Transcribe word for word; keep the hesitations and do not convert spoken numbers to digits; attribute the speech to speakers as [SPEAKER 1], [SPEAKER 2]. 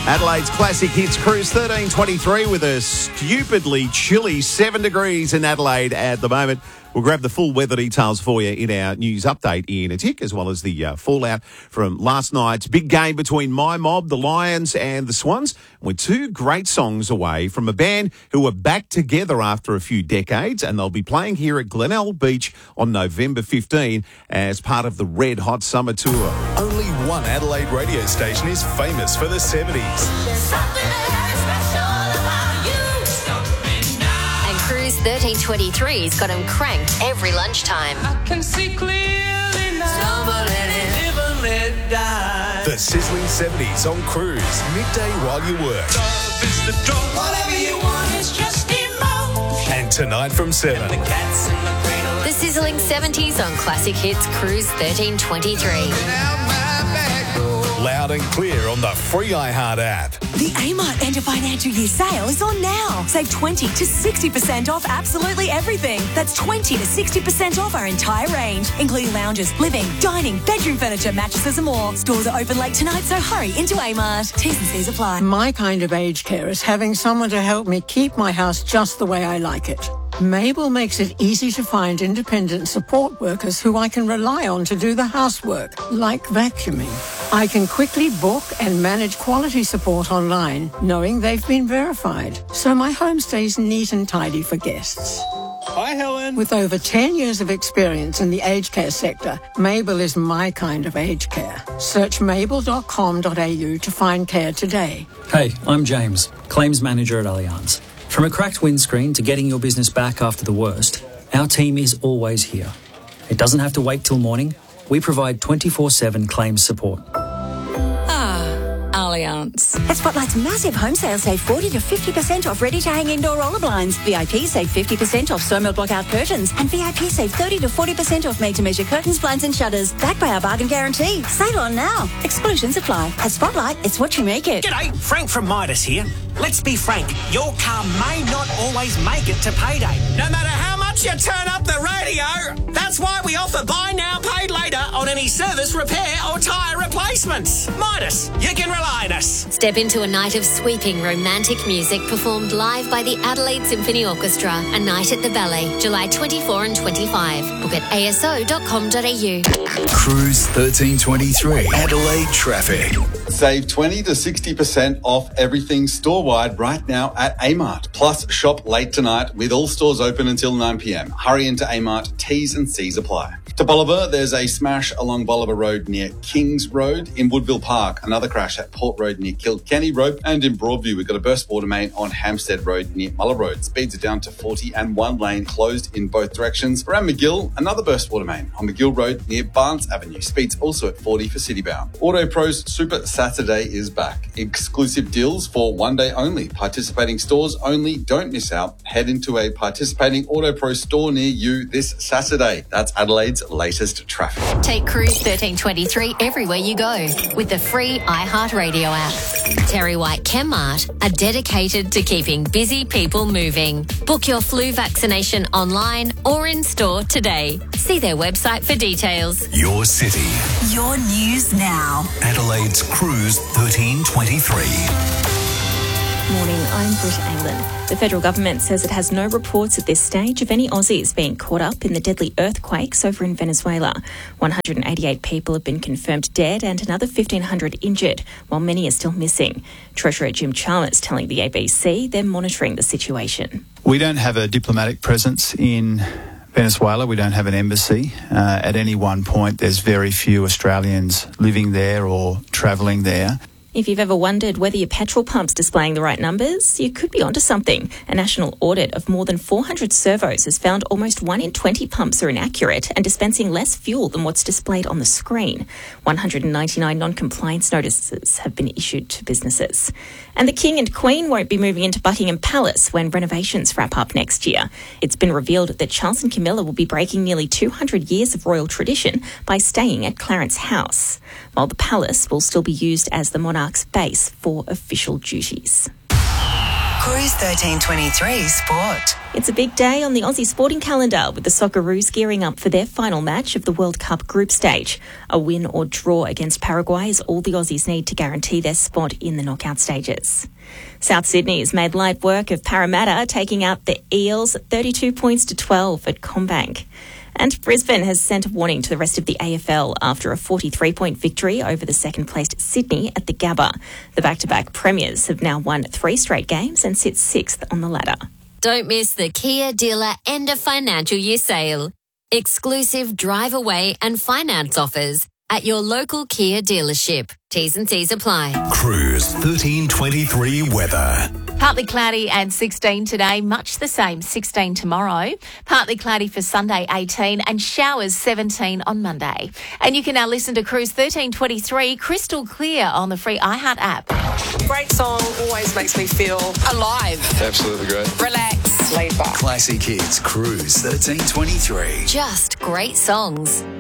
[SPEAKER 1] Adelaide's Classic Hits Cruise thirteen twenty-three with a stupidly chilly seven degrees in Adelaide at the moment. We'll grab the full weather details for you in our news update in a tick, as well as the uh, fallout from last night's big game between My Mob, the Lions and the Swans. We're two great songs away from a band who are back together after a few decades, and they'll be playing here at Glenelg Beach on November fifteenth as part of the Red Hot Summer Tour.
[SPEAKER 2] Only one Adelaide radio station is famous for the seventies.
[SPEAKER 3] Cruise thirteen twenty-three's got them cranked every lunchtime.
[SPEAKER 4] I can see clearly now. Live and let die.
[SPEAKER 2] The sizzling seventies on Cruise, midday while you work.
[SPEAKER 4] Love is the drug. Whatever you want is just emotion.
[SPEAKER 2] And tonight from seven.
[SPEAKER 4] The cats in the cradle.
[SPEAKER 3] The sizzling seventies on Classic Hits Cruise thirteen twenty-three.
[SPEAKER 2] Loud and clear on the free iHeart app.
[SPEAKER 5] The Amart End of Financial Year sale is on now. Save twenty to sixty percent off absolutely everything. That's twenty to sixty percent off our entire range, including lounges, living, dining, bedroom furniture, mattresses and more. Stores are open late tonight, so hurry into Amart. T's and C's apply.
[SPEAKER 6] My kind of aged care is having someone to help me keep my house just the way I like it. Mabel makes it easy to find independent support workers who I can rely on to do the housework, like vacuuming. I can quickly book and manage quality support online, knowing they've been verified, so my home stays neat and tidy for guests.
[SPEAKER 2] Hi, Helen.
[SPEAKER 6] With over ten years of experience in the aged care sector, Mabel is my kind of aged care. Search mabel dot com dot a u to find care today.
[SPEAKER 7] Hey, I'm James, Claims Manager at Allianz. From a cracked windscreen to getting your business back after the worst, our team is always here. It doesn't have to wait till morning. We provide twenty-four seven claims support.
[SPEAKER 8] Allianz.
[SPEAKER 5] At Spotlight's massive home sale, save forty to fifty percent off ready-to-hang indoor roller blinds. V I P save fifty percent off Sawmill blockout curtains. And V I P save thirty to forty percent off made-to-measure curtains, blinds and shutters. Backed by our bargain guarantee. Sale on now. Exclusions apply. At Spotlight, it's what you make it.
[SPEAKER 9] G'day, Frank from Midas here. Let's be frank, your car may not always make it to payday. No matter how much you turn up the radio, that's why we offer buy now, pay later on any service, repair or tyre replacements. Midas, you can rely on us.
[SPEAKER 3] Step into a night of sweeping romantic music performed live by the Adelaide Symphony Orchestra. A night at the Ballet, July twenty-fourth and twenty-fifth. Book at a s o dot com dot a u.
[SPEAKER 2] Cruise thirteen twenty-three. Adelaide traffic.
[SPEAKER 10] Save twenty to sixty percent off everything store-wide right now at Amart. Plus, shop late tonight with all stores open until nine p m. Hurry into Amart. T's and C's apply. To Bolivar, there's a smash along Bolivar Road near Kings Road. In Woodville Park, another crash at Port Road near Kilkenny Road. And in Broadview, we've got a burst water main on Hampstead Road near Muller Road. Speeds are down to forty and one lane closed in both directions. Around McGill, another burst water main on McGill Road near Barnes Avenue. Speeds also at forty for Citybound. Auto Pro's Super Saturday is back. Exclusive deals for one day only. Participating stores only. Don't miss out. Head into a participating Auto Pro store near you this Saturday. That's Adelaide's latest traffic.
[SPEAKER 3] Take Cruise thirteen twenty-three everywhere you go with the free iHeartRadio app. Terry White Chemmart are dedicated to keeping busy people moving. Book your flu vaccination online or in store today. See their website for details.
[SPEAKER 2] Your city.
[SPEAKER 5] Your news now.
[SPEAKER 2] Adelaide's Cruise thirteen twenty-three.
[SPEAKER 8] Morning, I'm Britt Aylan. The federal government says it has no reports at this stage of any Aussies being caught up in the deadly earthquakes over in Venezuela. one hundred eighty-eight people have been confirmed dead and another fifteen hundred injured, while many are still missing. Treasurer Jim Chalmers telling the A B C they're monitoring the situation.
[SPEAKER 11] We don't have a diplomatic presence in Venezuela. We don't have an embassy. Uh, at any one point, there's very few Australians living there or travelling there.
[SPEAKER 8] If you've ever wondered whether your petrol pump's displaying the right numbers, you could be onto something. A national audit of more than four hundred servos has found almost one in twenty pumps are inaccurate and dispensing less fuel than what's displayed on the screen. one hundred ninety-nine non-compliance notices have been issued to businesses. And the King and Queen won't be moving into Buckingham Palace when renovations wrap up next year. It's been revealed that Charles and Camilla will be breaking nearly two hundred years of royal tradition by staying at Clarence House, while the palace will still be used as the monarch's base for official duties.
[SPEAKER 5] Cruise thirteen twenty-three Sport.
[SPEAKER 8] It's a big day on the Aussie sporting calendar, with the Socceroos gearing up for their final match of the World Cup group stage. A win or draw against Paraguay is all the Aussies need to guarantee their spot in the knockout stages. South Sydney has made light work of Parramatta, taking out the Eels thirty-two points to twelve at CommBank. And Brisbane has sent a warning to the rest of the A F L after a forty-three point victory over the second-placed Sydney at the Gabba. The back-to-back premiers have now won three straight games and sit sixth on the ladder.
[SPEAKER 3] Don't miss the Kia Dealer End of Financial Year Sale. Exclusive drive away and finance offers at your local Kia dealership. T's and C's apply.
[SPEAKER 2] Cruise thirteen twenty-three weather.
[SPEAKER 12] Partly cloudy and sixteen today, much the same, sixteen tomorrow. Partly cloudy for Sunday, eighteen, and showers, seventeen on Monday. And you can now listen to Cruise thirteen twenty-three crystal clear on the free iHeart app.
[SPEAKER 13] Great song, always makes me feel alive.
[SPEAKER 14] Absolutely great.
[SPEAKER 13] Relax. Laid back.
[SPEAKER 2] Classic hits, Cruise thirteen twenty-three.
[SPEAKER 3] Just great songs.